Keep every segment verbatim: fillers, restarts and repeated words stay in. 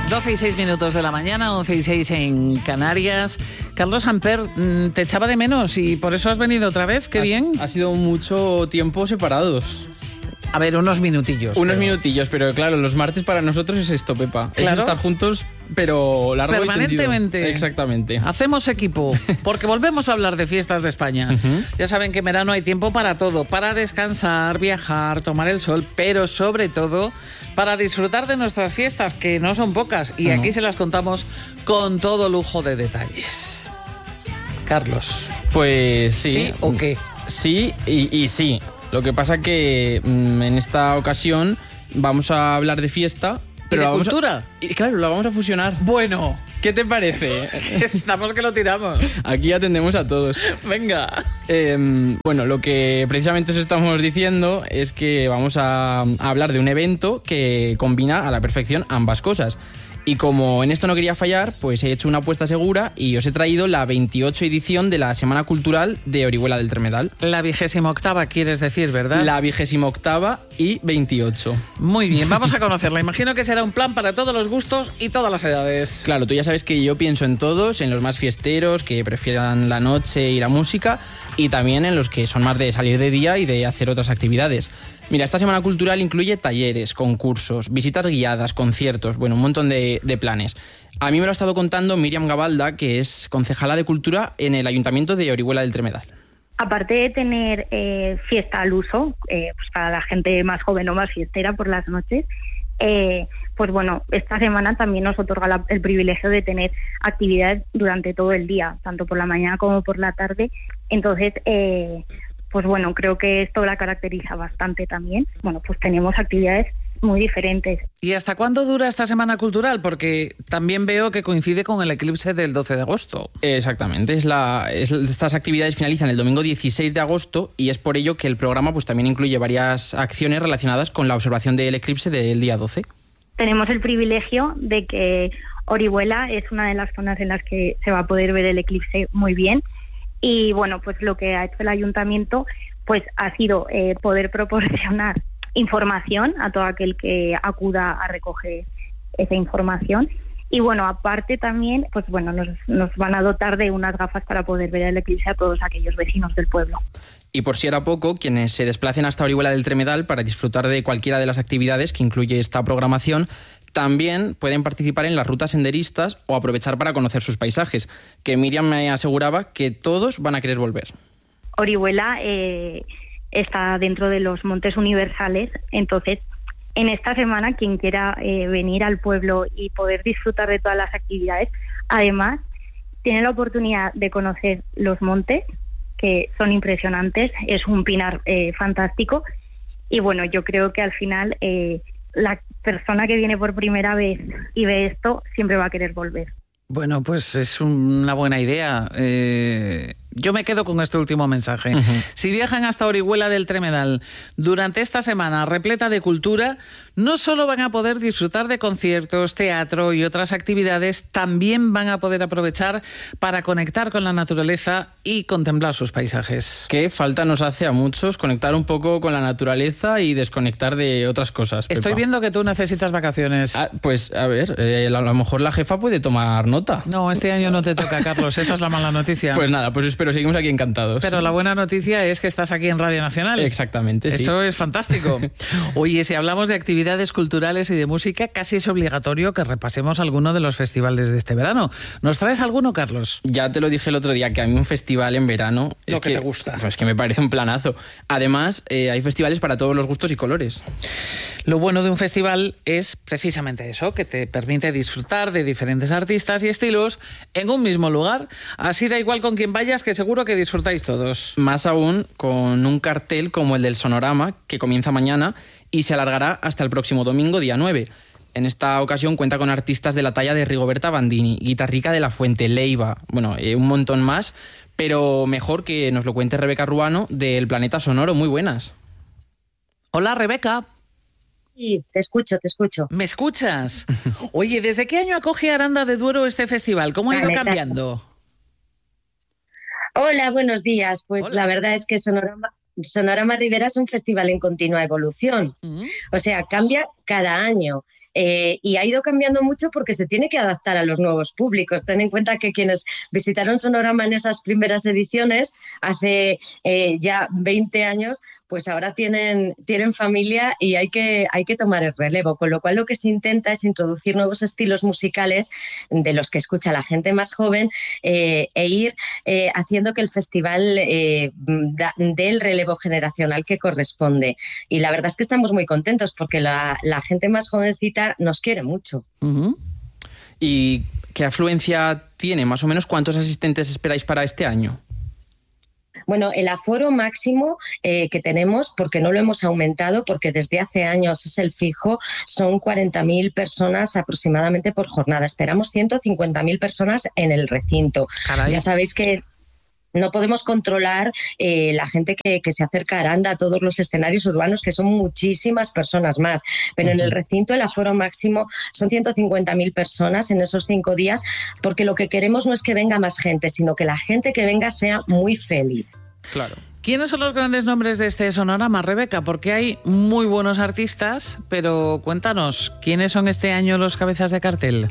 doce y seis minutos de la mañana, once y seis en Canarias. Carlos Amper, te echaba de menos y por eso has venido otra vez. Qué ha, bien. Ha sido mucho tiempo separados. A ver, unos minutillos. Unos pero... minutillos, pero claro, los martes para nosotros es esto, Pepa. Claro. Es estar juntos, pero largo y tendido. Permanentemente. Exactamente. Hacemos equipo, porque volvemos a hablar de fiestas de España. Uh-huh. Ya saben que en verano hay tiempo para todo, para descansar, viajar, tomar el sol, pero sobre todo para disfrutar de nuestras fiestas, que no son pocas, y aquí no. se las contamos con todo lujo de detalles. Carlos. Pues sí. ¿Sí o qué? Sí y, y sí. Lo que pasa que mmm, en esta ocasión vamos a hablar de fiesta. Pero ¿Y de la cultura? A, y claro, la vamos a fusionar. Bueno. ¿Qué te parece? Estamos que lo tiramos. Aquí atendemos a todos. Venga. Eh, bueno, lo que precisamente os estamos diciendo es que vamos a, a hablar de un evento que combina a la perfección ambas cosas. Y como en esto no quería fallar, pues he hecho una apuesta segura y os he traído la veintiocho edición de la Semana Cultural de Orihuela del Tremedal. La vigésima octava, quieres decir, ¿verdad? La vigésima octava y veintiocho. Muy bien, vamos a conocerla. Imagino que será un plan para todos los gustos y todas las edades. Claro, tú ya sabes que yo pienso en todos, en los más fiesteros, que prefieran la noche y la música, y también en los que son más de salir de día y de hacer otras actividades. Mira, esta Semana Cultural incluye talleres, concursos, visitas guiadas, conciertos, bueno, un montón de, de planes. A mí me lo ha estado contando Míriam Gabalda, que es concejala de Cultura en el Ayuntamiento de Orihuela del Tremedal. Aparte de tener eh, fiesta al uso, eh, pues para la gente más joven o más fiestera por las noches, eh, pues bueno, esta semana también nos otorga la, el privilegio de tener actividades durante todo el día, tanto por la mañana como por la tarde. Entonces, eh, pues bueno, creo que esto la caracteriza bastante también. Bueno, pues tenemos actividades muy diferentes. ¿Y hasta cuándo dura esta Semana Cultural? Porque también veo que coincide con el eclipse del doce de agosto. Exactamente, es la, es, estas actividades finalizan el domingo dieciséis de agosto y es por ello que el programa pues también incluye varias acciones relacionadas con la observación del eclipse del día doce. Tenemos el privilegio de que Orihuela es una de las zonas en las que se va a poder ver el eclipse muy bien. Y bueno, pues lo que ha hecho el ayuntamiento pues ha sido eh, poder proporcionar información a todo aquel que acuda a recoger esa información. Y bueno, aparte también, pues bueno, nos, nos van a dotar de unas gafas para poder ver el eclipse a todos aquellos vecinos del pueblo. Y por si era poco, quienes se desplacen hasta Orihuela del Tremedal para disfrutar de cualquiera de las actividades que incluye esta programación, también pueden participar en las rutas senderistas o aprovechar para conocer sus paisajes, que Míriam me aseguraba que todos van a querer volver. Orihuela eh, está dentro de los Montes Universales, entonces en esta semana quien quiera eh, venir al pueblo y poder disfrutar de todas las actividades, además tiene la oportunidad de conocer los montes, que son impresionantes, es un pinar eh, fantástico, y bueno, yo creo que al final eh, la persona que viene por primera vez y ve esto siempre va a querer volver. Bueno, pues es una buena idea. Eh, yo me quedo con este último mensaje. Uh-huh. Si viajan hasta Orihuela del Tremedal durante esta semana repleta de cultura, no solo van a poder disfrutar de conciertos, teatro y otras actividades, también van a poder aprovechar para conectar con la naturaleza y contemplar sus paisajes. Qué falta nos hace a muchos conectar un poco con la naturaleza y desconectar de otras cosas, Pepa. Estoy viendo que tú necesitas vacaciones. Ah, pues a ver, eh, a lo mejor la jefa puede tomar nota. No, este año no te toca, Carlos, esa es la mala noticia. Pues nada, pues espero, seguimos aquí encantados. Pero la buena noticia es que estás aquí en Radio Nacional. Exactamente, sí. Eso es fantástico. Oye, si hablamos de actividades culturales y de música, casi es obligatorio que repasemos alguno de los festivales de este verano. ¿Nos traes alguno, Carlos? Ya te lo dije el otro día, que a mí un festival en verano... Lo es que, que te gusta. Pues que me parece un planazo. Además, eh, hay festivales para todos los gustos y colores. Lo bueno de un festival es precisamente eso, que te permite disfrutar de diferentes artistas y estilos en un mismo lugar. Así da igual con quién vayas, que seguro que disfrutáis todos. Más aún con un cartel como el del Sonorama, que comienza mañana y se alargará hasta el próximo domingo, día nueve. En esta ocasión cuenta con artistas de la talla de Rigoberta Bandini, Guitarrica de la Fuente, Leiva, bueno, eh, un montón más, pero mejor que nos lo cuente Rebeca Ruano del Planeta Sonoro. Muy buenas. Hola, Rebeca. Sí, te escucho, te escucho. ¿Me escuchas? Oye, ¿desde qué año acoge Aranda de Duero este festival? ¿Cómo ha ido vale, cambiando? Hola, buenos días. Pues Hola. La verdad es que Sonorama, Sonorama Ribera es un festival en continua evolución. Uh-huh. O sea, cambia cada año. Eh, y ha ido cambiando mucho porque se tiene que adaptar a los nuevos públicos. Ten en cuenta que quienes visitaron Sonorama en esas primeras ediciones, hace eh, ya veinte años, pues ahora tienen, tienen familia y hay que, hay que tomar el relevo, con lo cual lo que se intenta es introducir nuevos estilos musicales de los que escucha la gente más joven eh, e ir eh, haciendo que el festival eh, da, dé el relevo generacional que corresponde. Y la verdad es que estamos muy contentos porque la, la gente más jovencita nos quiere mucho. Uh-huh. ¿Y qué afluencia tiene? Más o menos, ¿cuántos asistentes esperáis para este año? Bueno, el aforo máximo eh, que tenemos, porque no lo hemos aumentado, porque desde hace años es el fijo, son cuarenta mil personas aproximadamente por jornada. Esperamos ciento cincuenta mil personas en el recinto. Caray. Ya sabéis que no podemos controlar eh, la gente que, que se acerca a Aranda, a todos los escenarios urbanos, que son muchísimas personas más. Pero uh-huh. en el recinto el aforo máximo son ciento cincuenta mil personas en esos cinco días, porque lo que queremos no es que venga más gente, sino que la gente que venga sea muy feliz. Claro. ¿Quiénes son los grandes nombres de este Sonorama, Rebeca? Porque hay muy buenos artistas, pero cuéntanos, ¿quiénes son este año los cabezas de cartel?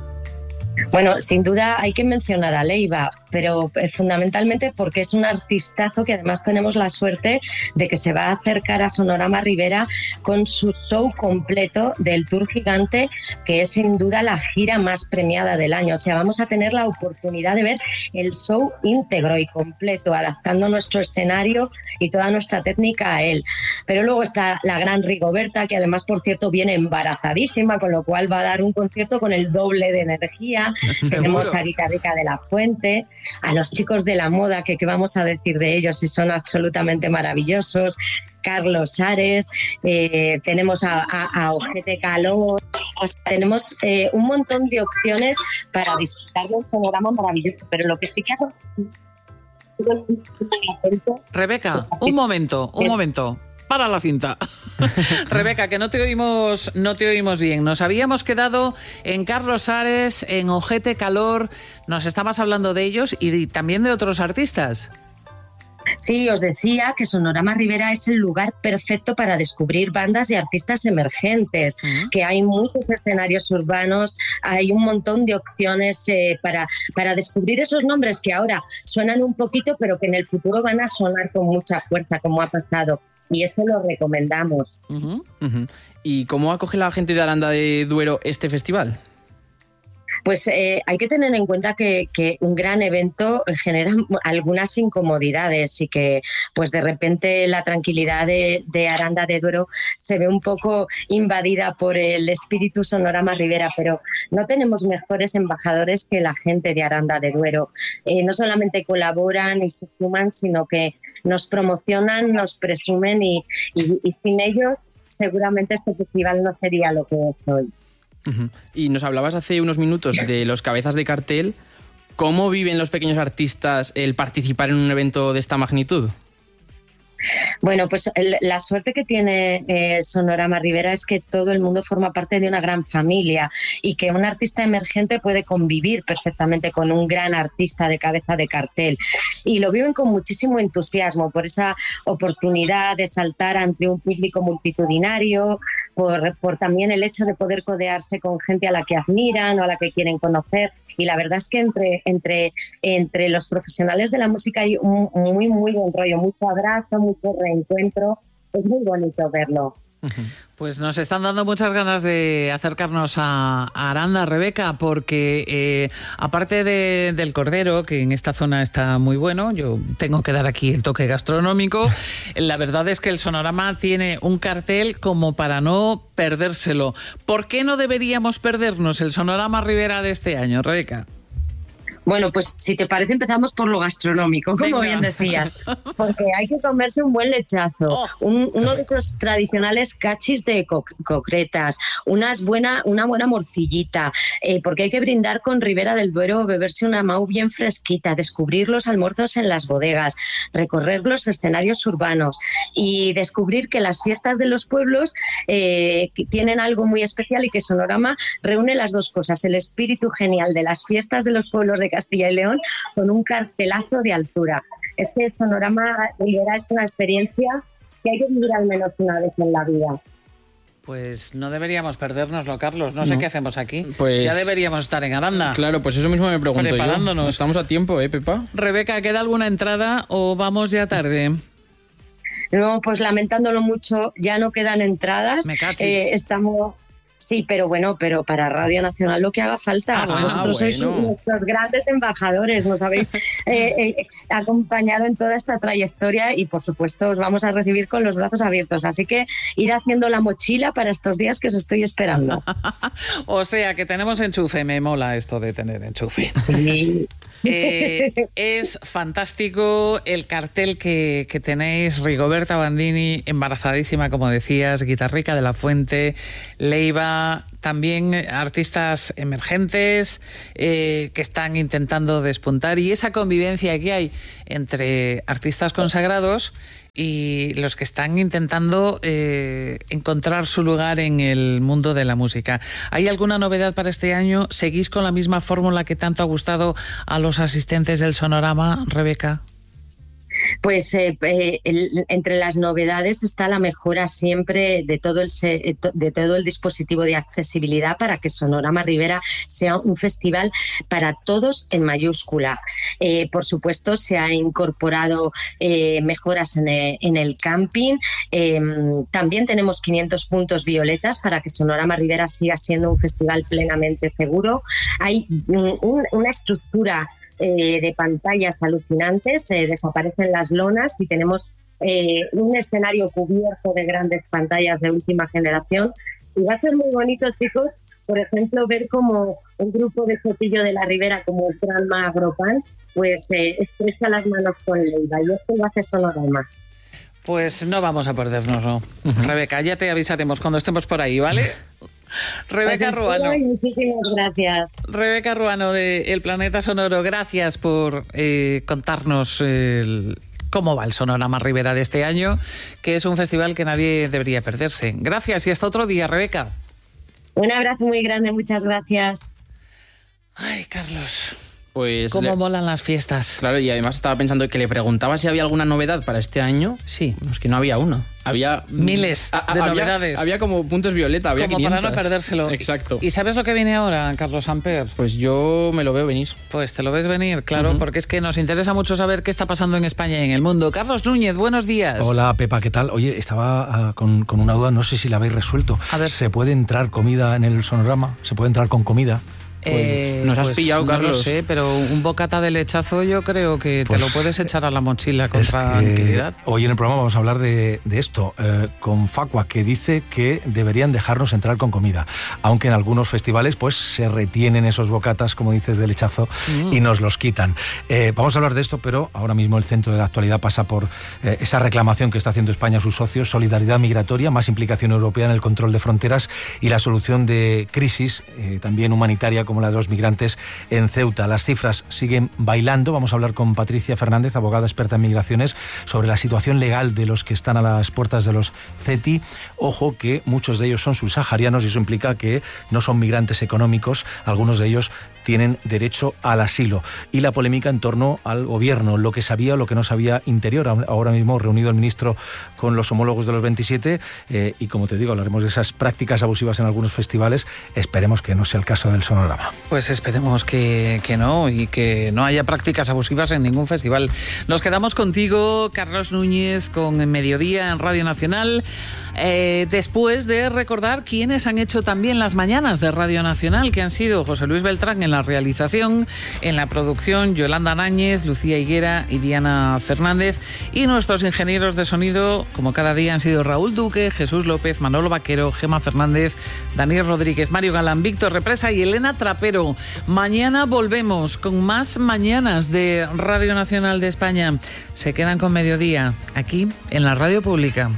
Bueno, sin duda hay que mencionar a Leiva, pero fundamentalmente porque es un artistazo que además tenemos la suerte de que se va a acercar a Sonorama Ribera con su show completo del Tour Gigante, que es sin duda la gira más premiada del año. O sea, vamos a tener la oportunidad de ver el show íntegro y completo, adaptando nuestro escenario y toda nuestra técnica a él. Pero luego está la gran Rigoberta, que además, por cierto, viene embarazadísima, con lo cual va a dar un concierto con el doble de energía. Tenemos a Rita Rica de la Fuente, a los chicos de la moda, que qué vamos a decir de ellos si son absolutamente maravillosos, Carlos Ares, eh, tenemos a, a, a Ojete Calor, pues tenemos eh, un montón de opciones para disfrutar de un sonorama maravilloso, pero lo que sí que hago... Rebeca, un momento, un momento. Para la cinta. Rebeca, que no te oímos, no te oímos bien. Nos habíamos quedado en Carlos Ares, en Ojete Calor. Nos estabas hablando de ellos y también de otros artistas. Sí, os decía que Sonorama Ribera es el lugar perfecto para descubrir bandas y artistas emergentes, uh-huh. que hay muchos escenarios urbanos, hay un montón de opciones eh, para, para descubrir esos nombres que ahora suenan un poquito, pero que en el futuro van a sonar con mucha fuerza, como ha pasado. Y eso lo recomendamos. Uh-huh. Uh-huh. ¿Y cómo acoge la gente de Aranda de Duero este festival? Pues eh, hay que tener en cuenta que, que un gran evento genera algunas incomodidades y que pues de repente la tranquilidad de, de Aranda de Duero se ve un poco invadida por el espíritu Sonorama Ribera, pero no tenemos mejores embajadores que la gente de Aranda de Duero. Eh, no solamente colaboran y se suman, sino que nos promocionan, nos presumen y, y, y sin ellos seguramente este festival no sería lo que es hoy. Uh-huh. Y nos hablabas hace unos minutos de los cabezas de cartel. ¿Cómo viven los pequeños artistas el participar en un evento de esta magnitud? Bueno, pues el, la suerte que tiene eh, Sonorama Ribera es que todo el mundo forma parte de una gran familia y que un artista emergente puede convivir perfectamente con un gran artista de cabeza de cartel. Y lo viven con muchísimo entusiasmo por esa oportunidad de saltar ante un público multitudinario, por, por también el hecho de poder codearse con gente a la que admiran o a la que quieren conocer. Y la verdad es que entre, entre, entre los profesionales de la música hay un muy, muy buen rollo, mucho abrazo, mucho reencuentro. Es muy bonito verlo. Pues nos están dando muchas ganas de acercarnos a Aranda, Rebeca, porque eh, aparte de, del cordero, que en esta zona está muy bueno, yo tengo que dar aquí el toque gastronómico, la verdad es que el Sonorama tiene un cartel como para no perdérselo. ¿Por qué no deberíamos perdernos el Sonorama Ribera de este año, Rebeca? Bueno, pues si te parece empezamos por lo gastronómico, como Venga. bien decías, porque hay que comerse un buen lechazo, oh. un, uno de los tradicionales cachis de co- concretas, unas buena, una buena morcillita, eh, porque hay que brindar con Ribera del Duero, beberse una mau bien fresquita, descubrir los almuerzos en las bodegas, recorrer los escenarios urbanos y descubrir que las fiestas de los pueblos eh, tienen algo muy especial y que Sonorama reúne las dos cosas, el espíritu genial de las fiestas de los pueblos de Castilla y León con un cartelazo de altura. es que Sonorama Ribera es una experiencia que hay que vivir al menos una vez en la vida. Pues no deberíamos perdérnoslo, Carlos. No sé no. qué hacemos aquí. Pues, ya deberíamos estar en Aranda. Claro, pues eso mismo me pregunto yo. Estamos a tiempo, ¿eh, Pepa? Rebeca, ¿queda alguna entrada o vamos ya tarde? No, pues lamentándolo mucho, ya no quedan entradas. Me cachis. Eh, estamos... Sí, pero bueno, pero para Radio Nacional lo que haga falta. Ah, bueno, Vosotros bueno. sois nuestros grandes embajadores, nos habéis eh, eh, acompañado en toda esta trayectoria y por supuesto os vamos a recibir con los brazos abiertos. Así que ir haciendo la mochila para estos días que os estoy esperando. O sea, que tenemos enchufe. Me mola esto de tener enchufe. Sí. Eh, es fantástico el cartel que, que tenéis. Rigoberta Bandini, embarazadísima, como decías, Guitarrica de la Fuente, Leiva, también artistas emergentes eh, que están intentando despuntar, y esa convivencia que hay entre artistas consagrados y los que están intentando eh, encontrar su lugar en el mundo de la música. ¿Hay alguna novedad para este año? ¿Seguís con la misma fórmula que tanto ha gustado a los asistentes del Sonorama, Rebeca? Pues eh, eh, el, entre las novedades está la mejora siempre de todo el se, de todo el dispositivo de accesibilidad para que Sonorama Ribera sea un festival para todos en mayúscula. Eh, por supuesto, se ha incorporado eh, mejoras en el, en el camping. Eh, también tenemos quinientos puntos violetas para que Sonorama Ribera siga siendo un festival plenamente seguro. Hay un, una estructura Eh, de pantallas alucinantes, eh, desaparecen las lonas y tenemos eh, un escenario cubierto de grandes pantallas de última generación, y va a ser muy bonito, chicos, por ejemplo, ver como un grupo de Sotillo de la Ribera como el Granma Agropan pues eh, estrecha las manos con Leiva, y esto lo hace Sonorama. Pues no vamos a perdernoslo. Uh-huh. Rebeca, ya te avisaremos cuando estemos por ahí, ¿vale? Rebeca pues Ruano. Muchísimas gracias. Rebeca Ruano de El Planeta Sonoro, gracias por eh, contarnos el, cómo va el Sonorama Ribera de este año, que es un festival que nadie debería perderse. Gracias y hasta otro día, Rebeca. Un abrazo muy grande, muchas gracias. Ay, Carlos. Pues ¿Cómo le... molan las fiestas? Claro, y además estaba pensando que le preguntaba si había alguna novedad para este año. Sí. Es que no había una. Había miles a, a, de había, novedades. Había como puntos violeta, había como quinientas. Para no perdérselo. Exacto. ¿Y sabes lo que viene ahora, Carlos Amper? Pues yo me lo veo venir. Pues te lo ves venir, claro, uh-huh. porque es que nos interesa mucho saber qué está pasando en España y en el mundo. Carlos Núñez, buenos días. Hola, Pepa, ¿qué tal? Oye, estaba uh, con, con una duda, no sé si la habéis resuelto. A ver. ¿Se puede entrar comida en el Sonorama? ¿Se puede entrar con comida? Eh, Nos has pues pillado, no Carlos. No lo sé, pero un bocata de lechazo yo creo que pues, te lo puedes echar a la mochila con es tranquilidad. Que hoy en el programa vamos a hablar de, de esto, eh, con Facua, que dice que deberían dejarnos entrar con comida, aunque en algunos festivales pues se retienen esos bocatas, como dices, de lechazo mm. y nos los quitan. Eh, vamos a hablar de esto, pero ahora mismo el centro de la actualidad pasa por eh, esa reclamación que está haciendo España a sus socios: solidaridad migratoria, más implicación europea en el control de fronteras y la solución de crisis, eh, también humanitaria, como la de los migrantes en Ceuta. Las cifras siguen bailando. Vamos a hablar con Patricia Fernández, abogada experta en migraciones, sobre la situación legal de los que están a las puertas de los C E T I. Ojo que muchos de ellos son subsaharianos y eso implica que no son migrantes económicos. Algunos de ellos tienen derecho al asilo. Y la polémica en torno al gobierno, lo que sabía o lo que no sabía Interior. Ahora mismo reunido el ministro con los homólogos de los veintisiete eh, y, como te digo, hablaremos de esas prácticas abusivas en algunos festivales. Esperemos que no sea el caso del Sonorama. Pues esperemos que, que no, y que no haya prácticas abusivas en ningún festival. Nos quedamos contigo, Carlos Núñez, con Mediodía en Radio Nacional, eh, después de recordar quiénes han hecho también las mañanas de Radio Nacional, que han sido José Luis Beltrán en la realización, en la producción Yolanda Náñez, Lucía Higuera y Diana Fernández, y nuestros ingenieros de sonido, como cada día, han sido Raúl Duque, Jesús López, Manolo Vaquero, Gema Fernández, Daniel Rodríguez, Mario Galán, Víctor Represa y Elena Trapero. Mañana volvemos con más mañanas de Radio Nacional de España. Se quedan con Mediodía, aquí en la Radio Pública.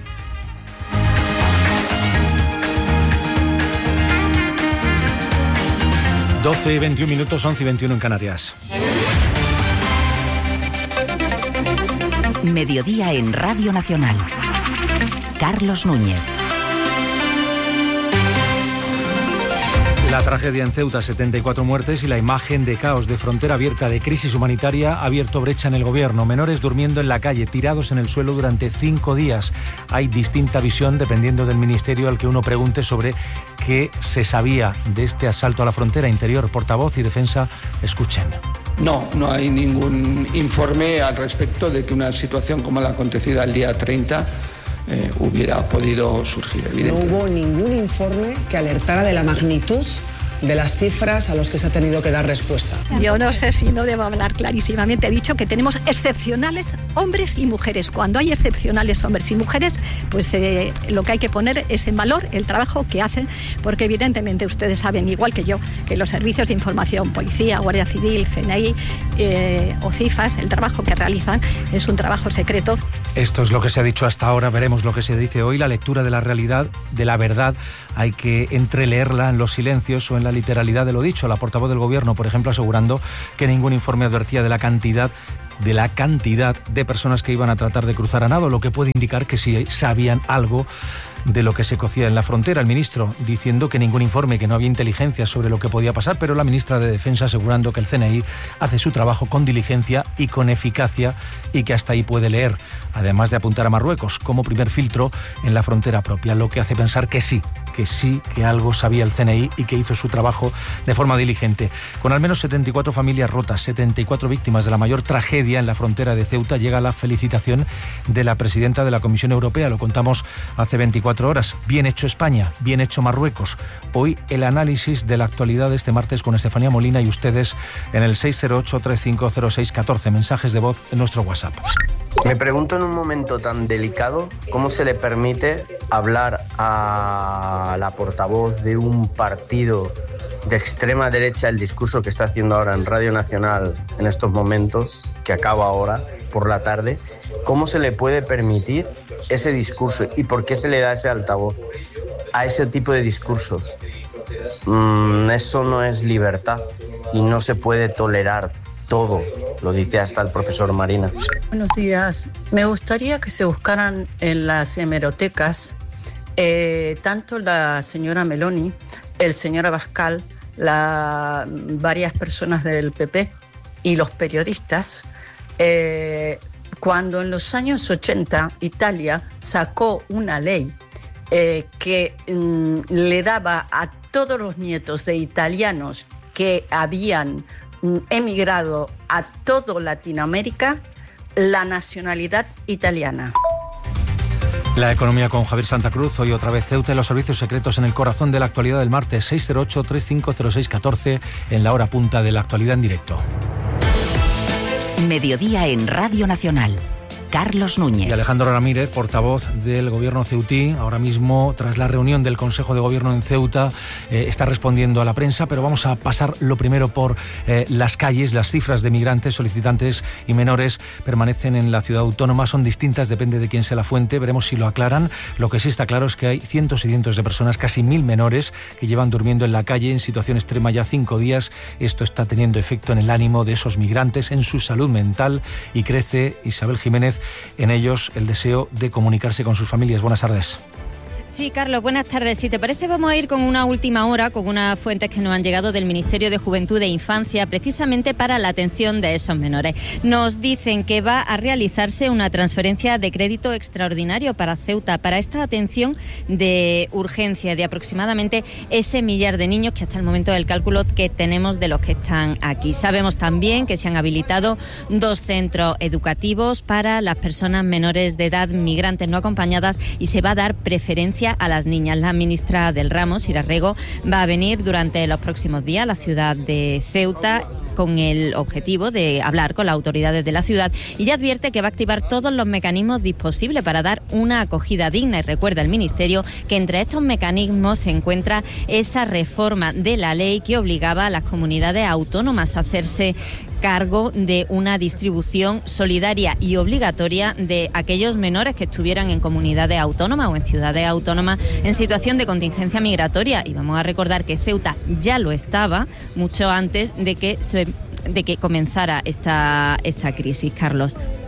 doce y veintiún minutos, once y veintiuno en Canarias. Mediodía en Radio Nacional. Carlos Núñez. La tragedia en Ceuta, setenta y cuatro muertes, y la imagen de caos, de frontera abierta, de crisis humanitaria ha abierto brecha en el gobierno. Menores durmiendo en la calle, tirados en el suelo durante cinco días. Hay distinta visión dependiendo del ministerio al que uno pregunte sobre qué se sabía de este asalto a la frontera interior. Portavoz y defensa, escuchen. No, no hay ningún informe al respecto de que una situación como la acontecida el día treinta Eh, hubiera podido surgir, evidentemente. No hubo ningún informe que alertara de la magnitud de las cifras a los que se ha tenido que dar respuesta. Yo no sé si no debo hablar clarísimamente. He dicho que tenemos excepcionales hombres y mujeres. Cuando hay excepcionales hombres y mujeres, pues eh, lo que hay que poner es en valor el trabajo que hacen, porque evidentemente ustedes saben, igual que yo, que los servicios de información, policía, Guardia Civil, C N I eh, o CIFAS, el trabajo que realizan es un trabajo secreto. Esto es lo que se ha dicho hasta ahora, veremos lo que se dice hoy. La lectura de la realidad, de la verdad, hay que entreleerla en los silencios o en la literalidad de lo dicho. La portavoz del Gobierno, por ejemplo, asegurando que ningún informe advertía de la cantidad de la cantidad de personas que iban a tratar de cruzar a nado, lo que puede indicar que sí sabían algo de lo que se cocía en la frontera. El ministro diciendo que ningún informe, que no había inteligencia sobre lo que podía pasar, pero la ministra de Defensa asegurando que el C N I hace su trabajo con diligencia y con eficacia y que hasta ahí puede leer, además de apuntar a Marruecos como primer filtro en la frontera propia, lo que hace pensar que sí, que sí, que algo sabía el C N I y que hizo su trabajo de forma diligente. Con al menos setenta y cuatro familias rotas, setenta y cuatro víctimas de la mayor tragedia en la frontera de Ceuta, llega la felicitación de la presidenta de la Comisión Europea. Lo contamos hace veinticuatro horas. Bien hecho España, bien hecho Marruecos. Hoy el análisis de la actualidad de este martes con Estefanía Molina y ustedes en el seis cero ocho, tres cinco cero seis, uno cuatro. Mensajes de voz en nuestro WhatsApp. Me pregunto, en un momento tan delicado, ¿cómo se le permite hablar a la portavoz de un partido de extrema derecha el discurso que está haciendo ahora en Radio Nacional en estos momentos, que acaba ahora por la tarde? ¿Cómo se le puede permitir ese discurso y por qué se le da ese altavoz a ese tipo de discursos? Mm, eso no es libertad y no se puede tolerar todo, lo dice hasta el profesor Marina. Buenos días. Me gustaría que se buscaran en las hemerotecas eh, tanto la señora Meloni, el señor Abascal, la, varias personas del P P y los periodistas, eh, cuando en los años ochenta Italia sacó una ley eh, que mm, le daba a todos los nietos de italianos que habían mm, emigrado a toda Latinoamérica la nacionalidad italiana. La economía con Javier Santa Cruz. Hoy otra vez Ceuta y los servicios secretos en el corazón de la actualidad del martes. Seis cero ocho, tres cinco cero seis, uno cuatro en la hora punta de la actualidad en directo. Mediodía en Radio Nacional. Carlos Núñez. Y Alejandro Ramírez, portavoz del Gobierno ceutí, ahora mismo, tras la reunión del Consejo de Gobierno en Ceuta, eh, está respondiendo a la prensa, pero vamos a pasar lo primero por eh, las calles. Las cifras de migrantes, solicitantes y menores permanecen en la ciudad autónoma, son distintas, depende de quién sea la fuente, veremos si lo aclaran. Lo que sí está claro es que hay cientos y cientos de personas, casi mil menores, que llevan durmiendo en la calle en situación extrema ya cinco días. Esto está teniendo efecto en el ánimo de esos migrantes, en su salud mental, y crece, Isabel Jiménez, en ellos el deseo de comunicarse con sus familias. Buenas tardes. Sí, Carlos, buenas tardes. Si te parece, vamos a ir con una última hora, con unas fuentes que nos han llegado del Ministerio de Juventud e Infancia, precisamente para la atención de esos menores. Nos dicen que va a realizarse una transferencia de crédito extraordinario para Ceuta, para esta atención de urgencia de aproximadamente ese millar de niños, que hasta el momento es el cálculo que tenemos de los que están aquí. Sabemos también que se han habilitado dos centros educativos para las personas menores de edad migrantes no acompañadas y se va a dar preferencia a las niñas. La ministra del ramo, Sira Rego, va a venir durante los próximos días a la ciudad de Ceuta con el objetivo de hablar con las autoridades de la ciudad, y ya advierte que va a activar todos los mecanismos disponibles para dar una acogida digna. Y recuerda el Ministerio que entre estos mecanismos se encuentra esa reforma de la ley que obligaba a las comunidades autónomas a hacerse cargo de una distribución solidaria y obligatoria de aquellos menores que estuvieran en comunidades autónomas o en ciudades autónomas en situación de contingencia migratoria. Y vamos a recordar que Ceuta ya lo estaba mucho antes de que se, de que comenzara esta, esta crisis, Carlos.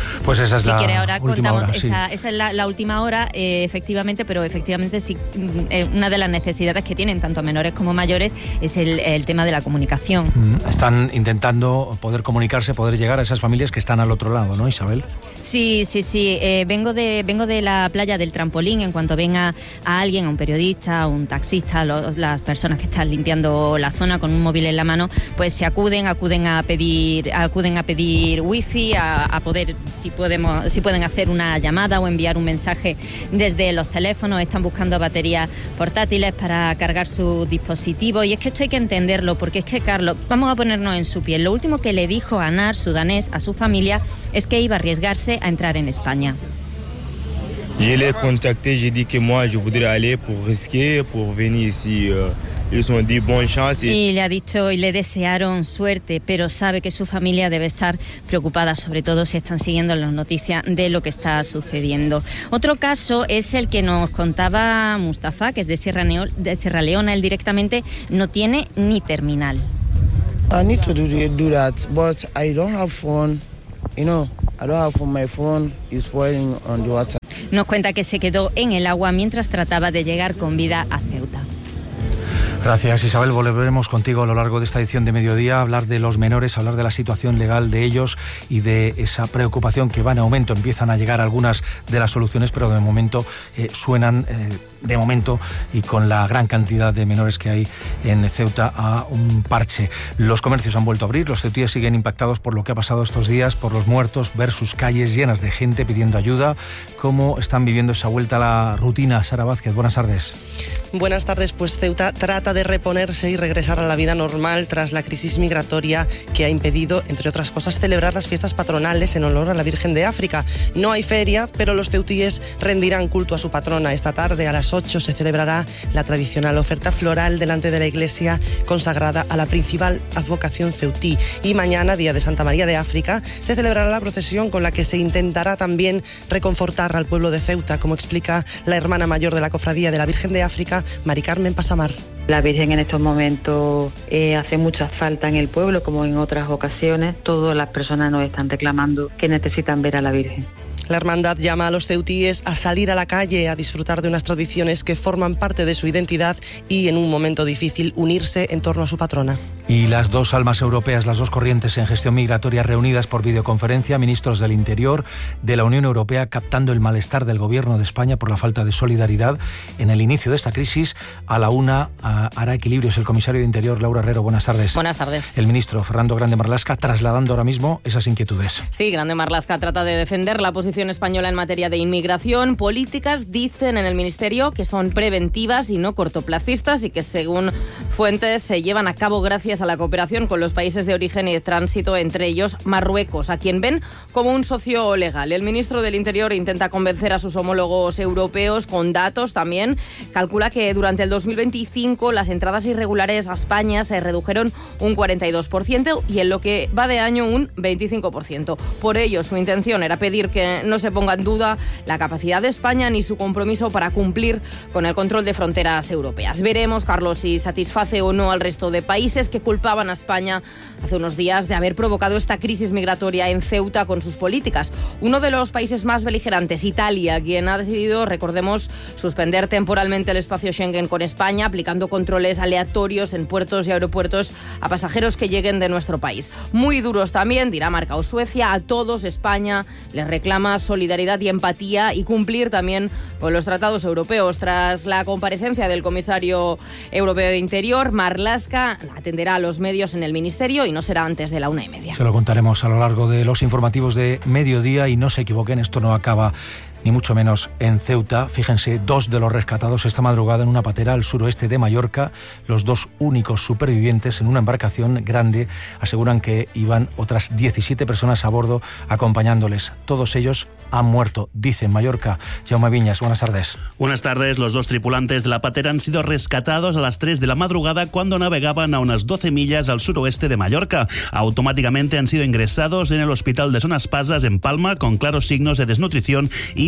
Pues esa es si la quiere, ahora última contamos hora, sí. esa, esa es la, la última hora, eh, efectivamente, pero efectivamente sí, eh, una de las necesidades que tienen tanto menores como mayores es el, el tema de la comunicación. Están intentando poder comunicarse, poder llegar a esas familias que están al otro lado, ¿no, Isabel? Sí, sí, sí. Eh, vengo de vengo de la playa del Trampolín. En cuanto venga a alguien, a un periodista, a un taxista, los, las personas que están limpiando la zona con un móvil en la mano, pues se acuden, acuden a pedir, acuden a pedir wifi, a, a poder, si podemos, si pueden hacer una llamada o enviar un mensaje desde los teléfonos. Están buscando baterías portátiles para cargar sus dispositivos. Y es que esto hay que entenderlo, porque es que, Carlos, vamos a ponernos en su piel. Lo último que le dijo a Anar, su danés, a su familia, es que iba a arriesgarse a entrar en España. Je l'ai contacté, j'ai dit que moi je voudrais aller pour risquer, pour venir ici. Euh, ils ont dit bonne chance. Y le ha dicho y le desearon suerte, pero sabe que su familia debe estar preocupada, sobre todo si están siguiendo las noticias de lo que está sucediendo. Otro caso es el que nos contaba Mustafa, que es de Sierra, Neo, de Sierra Leona. Él directamente no tiene ni terminal. I need to do, do that, but I don't have phone. You know, I don't have phone. My phone is spoiling on the water. Nos cuenta que se quedó en el agua mientras trataba de llegar con vida a Ceuta. Gracias, Isabel. Volveremos contigo a lo largo de esta edición de Mediodía a hablar de los menores, a hablar de la situación legal de ellos y de esa preocupación que va en aumento. Empiezan a llegar algunas de las soluciones, pero de momento eh, suenan, eh, de momento, y con la gran cantidad de menores que hay en Ceuta, a un parche. Los comercios han vuelto a abrir, los ceutíes siguen impactados por lo que ha pasado estos días, por los muertos, ver sus calles llenas de gente pidiendo ayuda. ¿Cómo están viviendo esa vuelta a la rutina? Sara Vázquez, buenas tardes. Buenas tardes. Pues Ceuta trata de reponerse y regresar a la vida normal tras la crisis migratoria que ha impedido, entre otras cosas, celebrar las fiestas patronales en honor a la Virgen de África. No hay feria, pero los ceutíes rendirán culto a su patrona. Esta tarde a las ocho se celebrará la tradicional oferta floral delante de la iglesia consagrada a la principal advocación ceutí. Y mañana, día de Santa María de África, se celebrará la procesión con la que se intentará también reconfortar al pueblo de Ceuta, como explica la hermana mayor de la Cofradía de la Virgen de África, Mari Carmen Pasamar. La Virgen en estos momentos eh, hace mucha falta en el pueblo, como en otras ocasiones. Todas las personas nos están reclamando que necesitan ver a la Virgen. La hermandad llama a los ceutíes a salir a la calle, a disfrutar de unas tradiciones que forman parte de su identidad y, en un momento difícil, unirse en torno a su patrona. Y las dos almas europeas, las dos corrientes en gestión migratoria reunidas por videoconferencia, ministros del Interior de la Unión Europea captando el malestar del Gobierno de España por la falta de solidaridad en el inicio de esta crisis. A la una a, hará equilibrios el comisario de Interior, Laura Herrero. Buenas tardes. Buenas tardes. El ministro Fernando Grande Marlaska trasladando ahora mismo esas inquietudes. Sí, Grande Marlaska trata de defender la posición española en materia de inmigración. Políticas, dicen en el Ministerio, que son preventivas y no cortoplacistas y que, según fuentes, se llevan a cabo gracias a la cooperación con los países de origen y de tránsito, entre ellos Marruecos, a quien ven como un socio legal. El ministro del Interior intenta convencer a sus homólogos europeos con datos también. Calcula que durante el dos mil veinticinco las entradas irregulares a España se redujeron un cuarenta y dos por ciento y en lo que va de año un veinticinco por ciento. Por ello, su intención era pedir que no se ponga en duda la capacidad de España ni su compromiso para cumplir con el control de fronteras europeas. Veremos, Carlos, si satisface o no al resto de países que culpaban a España hace unos días de haber provocado esta crisis migratoria en Ceuta con sus políticas. Uno de los países más beligerantes, Italia, quien ha decidido, recordemos, suspender temporalmente el espacio Schengen con España, aplicando controles aleatorios en puertos y aeropuertos a pasajeros que lleguen de nuestro país. Muy duros también, Dinamarca o Suecia. A todos España les reclama solidaridad y empatía y cumplir también con los tratados europeos. Tras la comparecencia del comisario europeo de Interior, Marlaska atenderá a los medios en el Ministerio y no será antes de la una y media. Se lo contaremos a lo largo de los informativos de Mediodía y no se equivoquen, esto no acaba ni mucho menos en Ceuta. Fíjense, dos de los rescatados esta madrugada en una patera al suroeste de Mallorca, los dos únicos supervivientes en una embarcación grande. Aseguran que iban otras diecisiete personas a bordo acompañándoles. Todos ellos han muerto, dice en Mallorca. Jaume Viñas, buenas tardes. Buenas tardes. Los dos tripulantes de la patera han sido rescatados a las tres de la madrugada cuando navegaban a unas doce millas al suroeste de Mallorca. Automáticamente han sido ingresados en el hospital de Son Espasas en Palma con claros signos de desnutrición y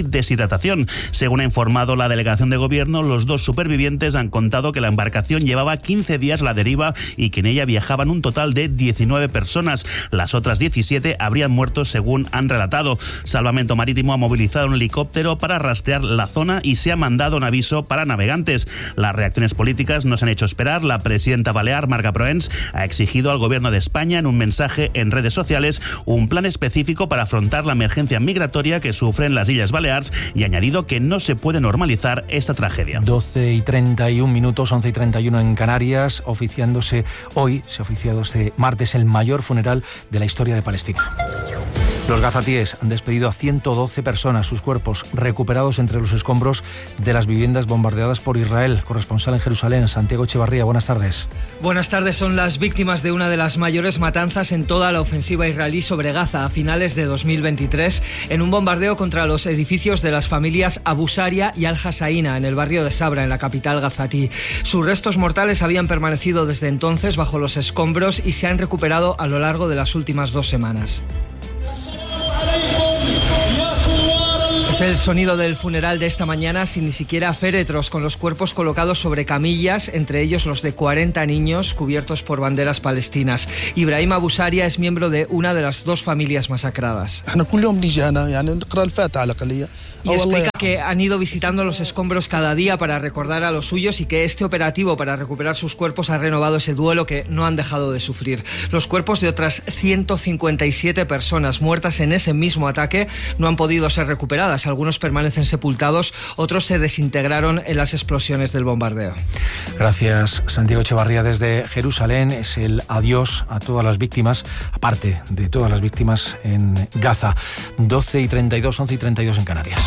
deshidratación. Según ha informado la delegación de gobierno, los dos supervivientes han contado que la embarcación llevaba quince días a la deriva y que en ella viajaban un total de diecinueve personas. Las otras diecisiete habrían muerto, según han relatado. Salvamento Marítimo ha movilizado un helicóptero para rastrear la zona y se ha mandado un aviso para navegantes. Las reacciones políticas no se han hecho esperar. La presidenta balear, Marga Proens, ha exigido al gobierno de España, en un mensaje en redes sociales, un plan específico para afrontar la emergencia migratoria que sufren las Islas Baleares y ha añadido que no se puede normalizar esta tragedia. doce y treinta y un minutos, once y treinta y uno en Canarias, oficiándose hoy, se ha oficiado este martes el mayor funeral de la historia de Palestina. Los gazatíes han despedido a ciento doce personas, sus cuerpos recuperados entre los escombros de las viviendas bombardeadas por Israel. Corresponsal en Jerusalén, Santiago Echevarría, buenas tardes. Buenas tardes, son las víctimas de una de las mayores matanzas en toda la ofensiva israelí sobre Gaza a finales de dos mil veintitrés, en un bombardeo contra los edificios de las familias Abu Saria y Al-Hassaina, en el barrio de Sabra, en la capital gazatí. Sus restos mortales habían permanecido desde entonces bajo los escombros y se han recuperado a lo largo de las últimas dos semanas. Es el sonido del funeral de esta mañana, sin ni siquiera féretros, con los cuerpos colocados sobre camillas, entre ellos los de cuarenta niños cubiertos por banderas palestinas. Ibrahim Abu Saria es miembro de una de las dos familias masacradas. Y explica que han ido visitando los escombros cada día para recordar a los suyos y que este operativo para recuperar sus cuerpos ha renovado ese duelo que no han dejado de sufrir. Los cuerpos de otras ciento cincuenta y siete personas muertas en ese mismo ataque no han podido ser recuperadas. Algunos permanecen sepultados, otros se desintegraron en las explosiones del bombardeo. Gracias, Santiago Echevarría. Desde Jerusalén es el adiós a todas las víctimas, aparte de todas las víctimas en Gaza. doce y treinta y dos, once y treinta y dos en Canarias.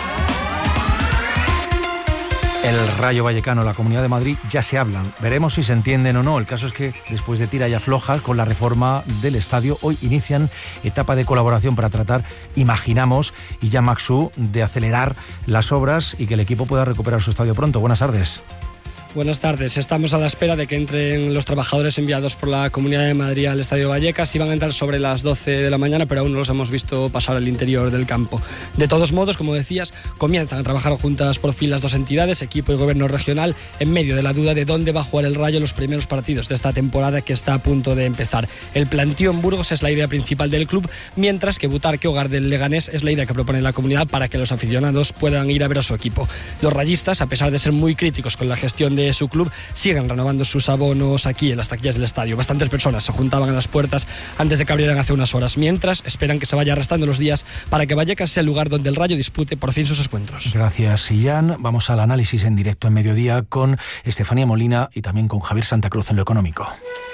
El Rayo Vallecano, la Comunidad de Madrid, ya se hablan. Veremos si se entienden o no. El caso es que después de tira y afloja con la reforma del estadio, hoy inician etapa de colaboración para tratar, imaginamos, y ya Maxú, de acelerar las obras y que el equipo pueda recuperar su estadio pronto. Buenas tardes. Buenas tardes. Estamos a la espera de que entren los trabajadores enviados por la Comunidad de Madrid al Estadio Vallecas. Iban a entrar sobre las doce de la mañana, pero aún no los hemos visto pasar al interior del campo. De todos modos, como decías, comienzan a trabajar juntas por fin las dos entidades, equipo y gobierno regional, en medio de la duda de dónde va a jugar el Rayo los primeros partidos de esta temporada que está a punto de empezar. El plantío en Burgos es la idea principal del club, mientras que Butarque, hogar del Leganés, es la idea que propone la comunidad para que los aficionados puedan ir a ver a su equipo. Los rayistas, a pesar de ser muy críticos con la gestión de su club, siguen renovando sus abonos aquí en las taquillas del estadio. Bastantes personas se juntaban a las puertas antes de que abrieran hace unas horas, mientras esperan que se vaya restando los días para que Vallecas sea el lugar donde el Rayo dispute por fin sus encuentros. Gracias, Illán. Vamos al análisis en directo en mediodía con Estefanía Molina y también con Javier Santa Cruz en lo económico.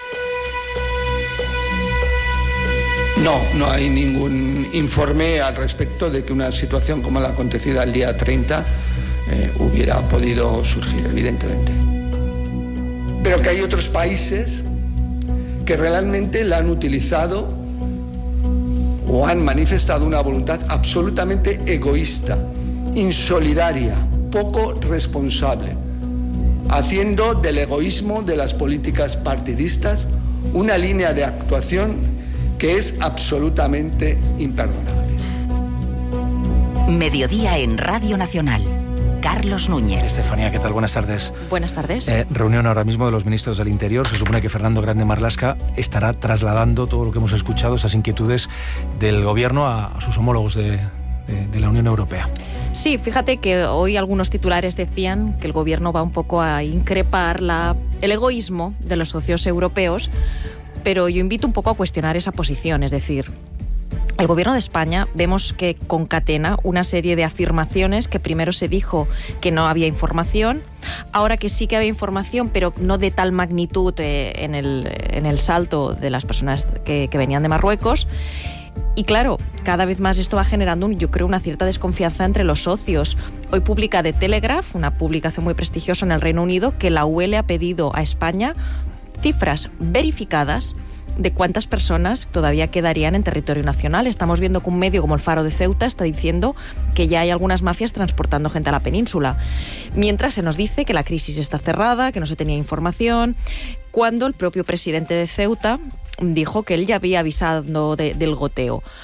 No, no hay ningún informe al respecto de que una situación como la acontecida el día treinta eh, hubiera podido surgir, evidentemente. Pero que hay otros países que realmente la han utilizado o han manifestado una voluntad absolutamente egoísta, insolidaria, poco responsable, haciendo del egoísmo de las políticas partidistas una línea de actuación que es absolutamente imperdonable. Mediodía en Radio Nacional. Carlos Núñez. Estefanía, ¿qué tal? Buenas tardes. Buenas tardes. Eh, reunión ahora mismo de los ministros del Interior. Se supone que Fernando Grande Marlaska estará trasladando todo lo que hemos escuchado, esas inquietudes del gobierno a, a sus homólogos de, de, de la Unión Europea. Sí, fíjate que hoy algunos titulares decían que el gobierno va un poco a increpar la, el egoísmo de los socios europeos, pero yo invito un poco a cuestionar esa posición, es decir, el gobierno de España vemos que concatena una serie de afirmaciones que primero se dijo que no había información, ahora que sí que había información, pero no de tal magnitud eh, en, el, en el salto de las personas que, que venían de Marruecos. Y claro, cada vez más esto va generando, un, yo creo, una cierta desconfianza entre los socios. Hoy publica The Telegraph, una publicación muy prestigiosa en el Reino Unido, que la U E le ha pedido a España cifras verificadas de cuántas personas todavía quedarían en territorio nacional. Estamos viendo que un medio como el Faro de Ceuta está diciendo que ya hay algunas mafias transportando gente a la península, mientras se nos dice que la crisis está cerrada, que no se tenía información, cuando el propio presidente de Ceuta dijo que él ya había avisado de, del goteo.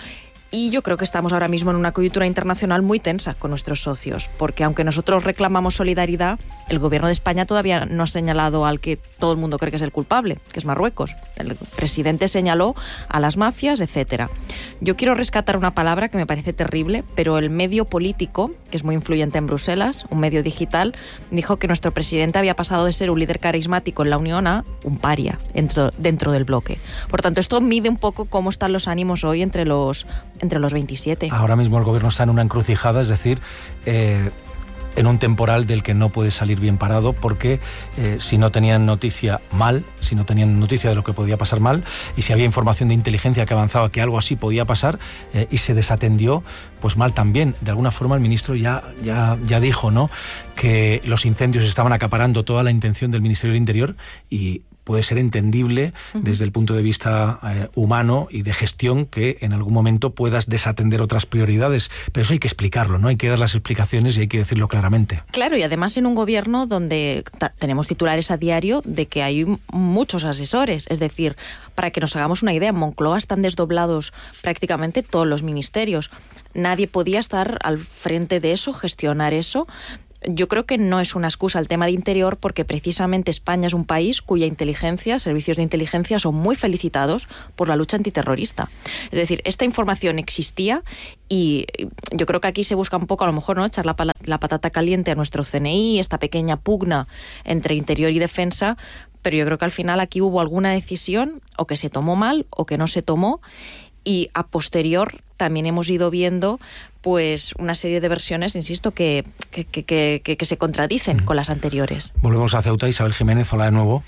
Y yo creo que estamos ahora mismo en una coyuntura internacional muy tensa con nuestros socios, porque aunque nosotros reclamamos solidaridad, el gobierno de España todavía no ha señalado al que todo el mundo cree que es el culpable, que es Marruecos. El presidente señaló a las mafias, etcétera. Yo quiero rescatar una palabra que me parece terrible, pero el medio político, que es muy influyente en Bruselas, un medio digital, dijo que nuestro presidente había pasado de ser un líder carismático en la Unión a un paria dentro, dentro del bloque. Por tanto, esto mide un poco cómo están los ánimos hoy entre los entre los veintisiete. Ahora mismo el gobierno está en una encrucijada, es decir, eh, en un temporal del que no puede salir bien parado, porque eh, si no tenían noticia mal, si no tenían noticia de lo que podía pasar mal, y si había información de inteligencia que avanzaba que algo así podía pasar, eh, y se desatendió, pues mal también. De alguna forma el ministro ya, ya, ya dijo, ¿no?, que los incendios estaban acaparando toda la intención del Ministerio del Interior, y puede ser entendible uh-huh. desde el punto de vista eh, humano y de gestión que en algún momento puedas desatender otras prioridades, pero eso hay que explicarlo, ¿no? Hay que dar las explicaciones y hay que decirlo claramente. Claro, y además en un gobierno donde ta- tenemos titulares a diario de que hay m- muchos asesores, es decir, para que nos hagamos una idea, en Moncloa están desdoblados prácticamente todos los ministerios. Nadie podía estar al frente de eso, gestionar eso. Yo creo que no es una excusa el tema de interior, porque precisamente España es un país cuya inteligencia, servicios de inteligencia son muy felicitados por la lucha antiterrorista. Es decir, esta información existía y yo creo que aquí se busca un poco, a lo mejor, no echar la, la patata caliente a nuestro C N I, esta pequeña pugna entre interior y defensa, pero yo creo que al final aquí hubo alguna decisión o que se tomó mal o que no se tomó, y a posterior también hemos ido viendo pues una serie de versiones, insisto, que, que, que, que, que se contradicen mm. con las anteriores. Volvemos a Ceuta. Isabel Jiménez, hola de nuevo.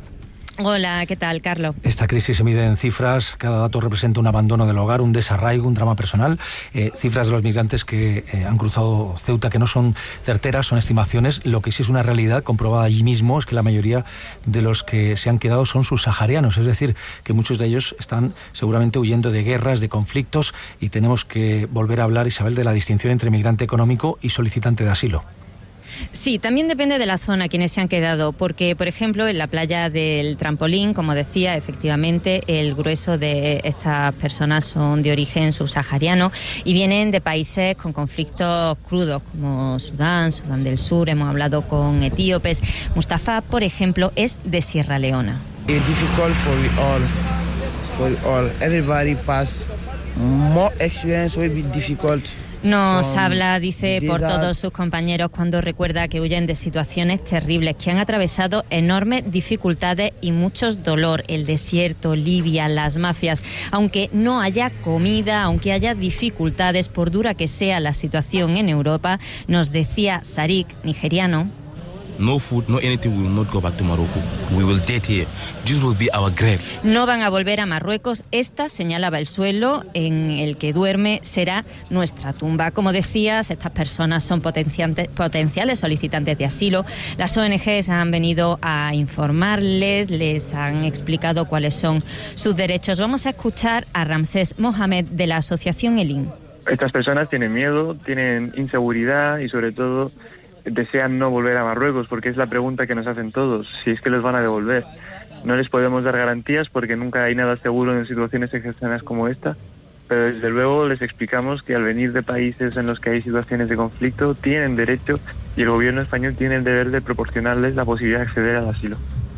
Hola, ¿qué tal, Carlos? Esta crisis se mide en cifras, cada dato representa un abandono del hogar, un desarraigo, un drama personal. Eh, cifras de los migrantes que eh, han cruzado Ceuta que no son certeras, son estimaciones. Lo que sí es una realidad comprobada allí mismo es que la mayoría de los que se han quedado son subsaharianos, es decir, que muchos de ellos están seguramente huyendo de guerras, de conflictos, y tenemos que volver a hablar, Isabel, de la distinción entre migrante económico y solicitante de asilo. Sí, también depende de la zona quienes se han quedado, porque, por ejemplo, en la playa del Trampolín, como decía, efectivamente, el grueso de estas personas son de origen subsahariano y vienen de países con conflictos crudos, como Sudán, Sudán del Sur, hemos hablado con etíopes. Mustafa, por ejemplo, es de Sierra Leona. It's difficult for we all, for all. Everybody pass more experience will be difficult. Nos habla, dice, por todos sus compañeros cuando recuerda que huyen de situaciones terribles, que han atravesado enormes dificultades y muchos dolor. El desierto, Libia, las mafias. Aunque no haya comida, aunque haya dificultades, por dura que sea la situación en Europa, nos decía Sarik, nigeriano. No food, no anything, we will not go back to Morocco. We will dead here. This will be our grave. No van a volver a Marruecos. Esta, señalaba el suelo en el que duerme, será nuestra tumba. Como decías, estas personas son potenciales solicitantes de asilo. Las O N Ges han venido a informarles, les han explicado cuáles son sus derechos. Vamos a escuchar a Ramsés Mohamed de la asociación Elim. Estas personas tienen miedo, tienen inseguridad y sobre todo desean no volver a Marruecos, porque es la pregunta que nos hacen todos, si es que los van a devolver. No les podemos dar garantías porque nunca hay nada seguro en situaciones excepcionales como esta, pero desde luego les explicamos que al venir de países en los que hay situaciones de conflicto tienen derecho y el gobierno español tiene el deber de proporcionarles la posibilidad de acceder al asilo.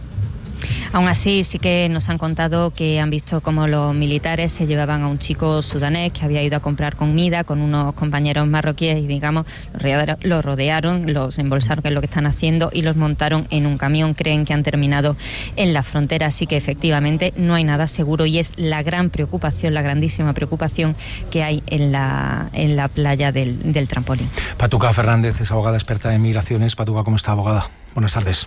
Aún así, sí que nos han contado que han visto cómo los militares se llevaban a un chico sudanés que había ido a comprar comida con unos compañeros marroquíes y, digamos, los rodearon, los embolsaron, que es lo que están haciendo, y los montaron en un camión. Creen que han terminado en la frontera, así que efectivamente no hay nada seguro y es la gran preocupación, la grandísima preocupación que hay en la, en la playa del, del Trampolín. Patuca Fernández es abogada experta en migraciones. Patuca, ¿cómo está, abogada? Buenas tardes.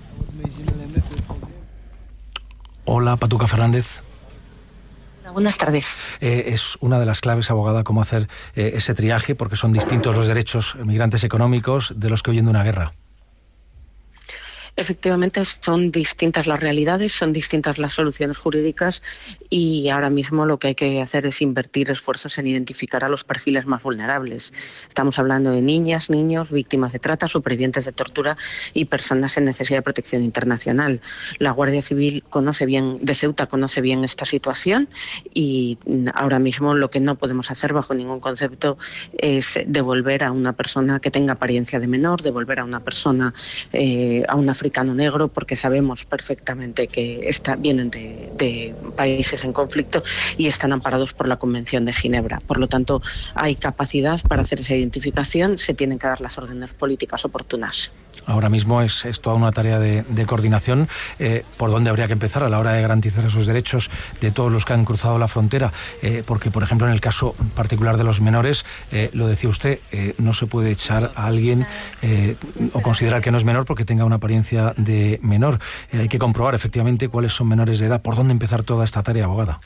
Hola, Patuca Fernández. Buenas tardes. Eh, es una de las claves, abogada, cómo hacer eh, ese triaje, porque son distintos los derechos migrantes económicos de los que huyen de una guerra. Efectivamente, son distintas las realidades, son distintas las soluciones jurídicas y ahora mismo lo que hay que hacer es invertir esfuerzos en identificar a los perfiles más vulnerables. Estamos hablando de niñas, niños, víctimas de trata, supervivientes de tortura y personas en necesidad de protección internacional. La Guardia Civil conoce bien, de Ceuta conoce bien esta situación y ahora mismo lo que no podemos hacer bajo ningún concepto es devolver a una persona que tenga apariencia de menor, devolver a una persona, eh, a un africano negro, porque sabemos perfectamente que está, vienen de, de países en conflicto y están amparados por la Convención de Ginebra. Por lo tanto, hay capacidad para hacer esa identificación, se tienen que dar las órdenes políticas oportunas. Ahora mismo es, es toda una tarea de, de coordinación. Eh, ¿Por dónde habría que empezar a la hora de garantizar esos derechos de todos los que han cruzado la frontera? Eh, porque, por ejemplo, en el caso particular de los menores, eh, lo decía usted, eh, no se puede echar a alguien eh, o considerar que no es menor porque tenga una apariencia de menor. Eh, hay que comprobar efectivamente cuáles son menores de edad. ¿Por dónde empezar toda esta tarea, abogada?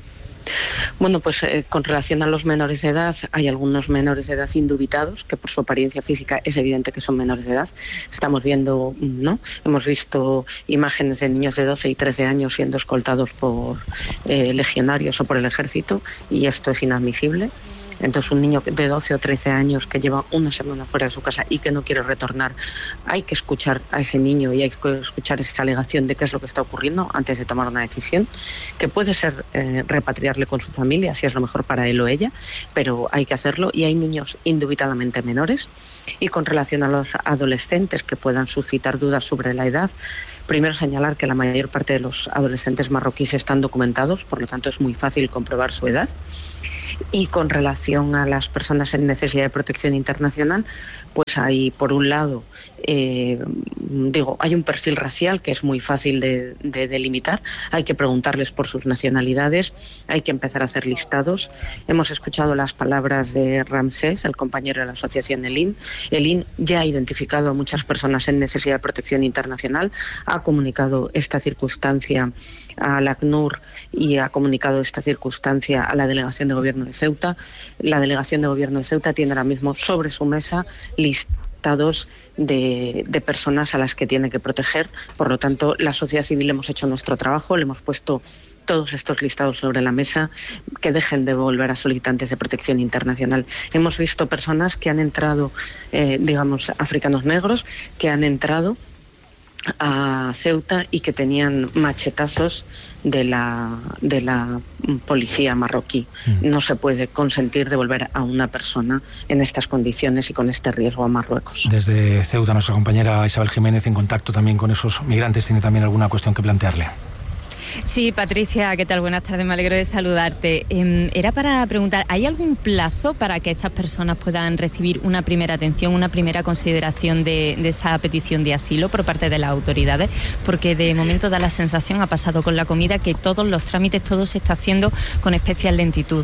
Bueno, pues eh, con relación a los menores de edad, hay algunos menores de edad indubitados, que por su apariencia física es evidente que son menores de edad. Estamos viendo, ¿no? Hemos visto imágenes de niños de doce y trece años siendo escoltados por eh, legionarios o por el ejército, y esto es inadmisible. Entonces, un niño de doce o trece años que lleva una semana fuera de su casa y que no quiere retornar, hay que escuchar a ese niño y hay que escuchar esa alegación de qué es lo que está ocurriendo antes de tomar una decisión, que puede ser eh, repatriarle con su familia, si es lo mejor para él o ella, pero hay que hacerlo. Y hay niños indubitadamente menores. Y con relación a los adolescentes que puedan suscitar dudas sobre la edad, primero señalar que la mayor parte de los adolescentes marroquíes están documentados, por lo tanto es muy fácil comprobar su edad. Y con relación a las personas en necesidad de protección internacional, pues hay, por un lado, eh, digo, hay un perfil racial que es muy fácil de, de delimitar. Hay que preguntarles por sus nacionalidades, hay que empezar a hacer listados. Hemos escuchado las palabras de Ramsés, el compañero de la asociación E L I N. E L I N ya ha identificado a muchas personas en necesidad de protección internacional, ha comunicado esta circunstancia a la ACNUR y ha comunicado esta circunstancia a la Delegación de Gobierno de Ceuta. La Delegación de Gobierno de Ceuta tiene ahora mismo sobre su mesa listados de, de personas a las que tiene que proteger. Por lo tanto, la sociedad civil hemos hecho nuestro trabajo, le hemos puesto todos estos listados sobre la mesa, que dejen de volver a solicitantes de protección internacional. Hemos visto personas que han entrado, eh, digamos, africanos negros, que han entrado a Ceuta y que tenían machetazos de la de la policía marroquí. No se puede consentir devolver a una persona en estas condiciones y con este riesgo a Marruecos. Desde Ceuta, nuestra compañera Isabel Jiménez, en contacto también con esos migrantes, tiene también alguna cuestión que plantearle. Sí, Patricia, ¿qué tal? Buenas tardes, me alegro de saludarte. Eh, era para preguntar, ¿hay algún plazo para que estas personas puedan recibir una primera atención, una primera consideración de, de esa petición de asilo por parte de las autoridades? Porque de momento da la sensación, ha pasado con la comida, que todos los trámites, todo se está haciendo con especial lentitud.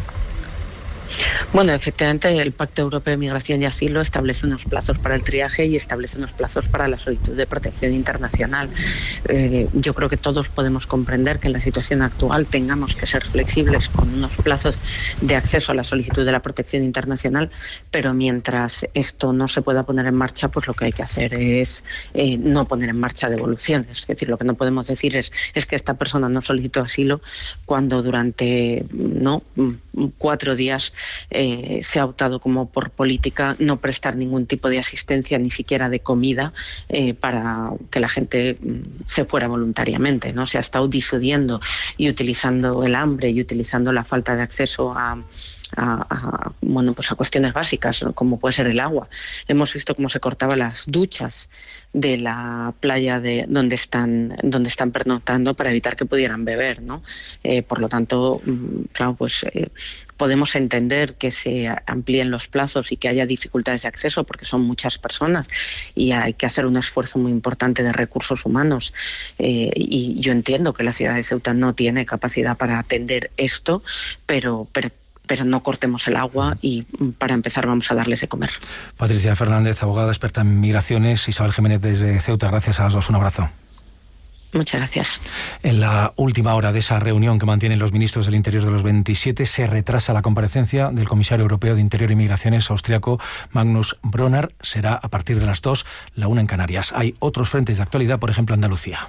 Bueno, efectivamente el Pacto Europeo de Migración y Asilo establece unos plazos para el triaje y establece unos plazos para la solicitud de protección internacional. Eh, yo creo que todos podemos comprender que en la situación actual tengamos que ser flexibles con unos plazos de acceso a la solicitud de la protección internacional, pero mientras esto no se pueda poner en marcha, pues lo que hay que hacer es eh, no poner en marcha devoluciones. Es decir, lo que no podemos decir es, es que esta persona no solicitó asilo cuando durante no cuatro días Eh, se ha optado como por política no prestar ningún tipo de asistencia, ni siquiera de comida, eh, para que la gente se fuera voluntariamente, ¿no? Se ha estado disuadiendo y utilizando el hambre y utilizando la falta de acceso a, a, a, bueno, pues a cuestiones básicas, ¿no? Como puede ser el agua. Hemos visto cómo se cortaban las duchas de la playa de donde están donde están pernoctando para evitar que pudieran beber, ¿no? Eh, por lo tanto, claro, pues eh, podemos entender que se amplíen los plazos y que haya dificultades de acceso porque son muchas personas y hay que hacer un esfuerzo muy importante de recursos humanos. Eh, y yo entiendo que la ciudad de Ceuta no tiene capacidad para atender esto, pero, pero pero no cortemos el agua y para empezar vamos a darles de comer. Patricia Fernández, abogada experta en migraciones, Isabel Jiménez desde Ceuta, gracias a las dos, un abrazo. Muchas gracias. En la última hora de esa reunión que mantienen los ministros del Interior de los veintisiete, se retrasa la comparecencia del comisario europeo de Interior y Migraciones austriaco Magnus Brunner. Será a partir de las dos, la una en Canarias. Hay otros frentes de actualidad, por ejemplo, Andalucía.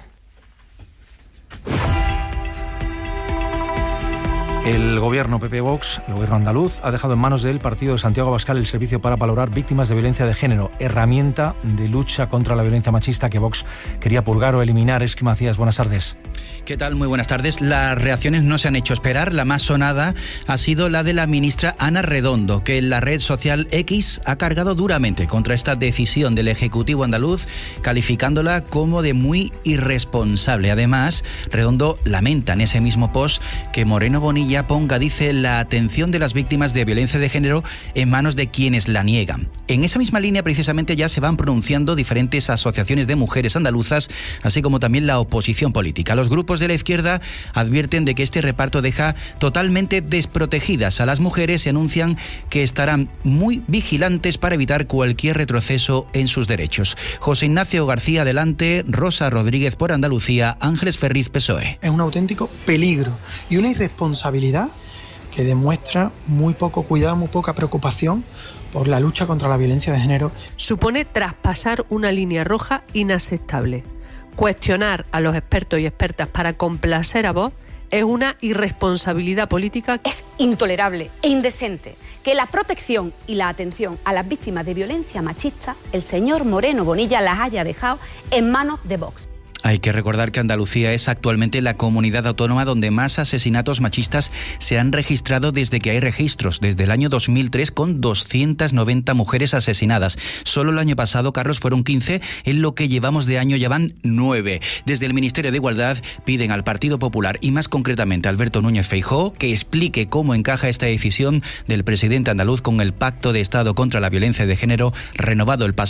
El gobierno P P Vox, el gobierno andaluz, ha dejado en manos del partido de Santiago Abascal el servicio para valorar víctimas de violencia de género, herramienta de lucha contra la violencia machista que Vox quería purgar o eliminar. Esqui Macías, buenas tardes. ¿Qué tal? Muy buenas tardes. Las reacciones no se han hecho esperar. La más sonada ha sido la de la ministra Ana Redondo, que en la red social X ha cargado duramente contra esta decisión del Ejecutivo andaluz, calificándola como de muy irresponsable. Además, Redondo lamenta en ese mismo post que Moreno Bonilla ponga, dice, la atención de las víctimas de violencia de género en manos de quienes la niegan. En esa misma línea, precisamente, ya se van pronunciando diferentes asociaciones de mujeres andaluzas, así como también la oposición política. Los grupos de la izquierda advierten de que este reparto deja totalmente desprotegidas a las mujeres y anuncian que estarán muy vigilantes para evitar cualquier retroceso en sus derechos. José Ignacio García, adelante. Rosa Rodríguez por Andalucía. Ángeles Ferriz, P S O E. Es un auténtico peligro y una irresponsabilidad que demuestra muy poco cuidado, muy poca preocupación por la lucha contra la violencia de género. Supone traspasar una línea roja inaceptable. Cuestionar a los expertos y expertas para complacer a Vox es una irresponsabilidad política. Es intolerable e indecente que la protección y la atención a las víctimas de violencia machista, el señor Moreno Bonilla las haya dejado en manos de Vox. Hay que recordar que Andalucía es actualmente la comunidad autónoma donde más asesinatos machistas se han registrado desde que hay registros, desde el año dos mil tres, con doscientas noventa mujeres asesinadas. Solo el año pasado, Carlos, fueron quince, en lo que llevamos de año ya van nueve. Desde el Ministerio de Igualdad piden al Partido Popular y más concretamente a Alberto Núñez Feijóo que explique cómo encaja esta decisión del presidente andaluz con el Pacto de Estado contra la Violencia de Género renovado el pasado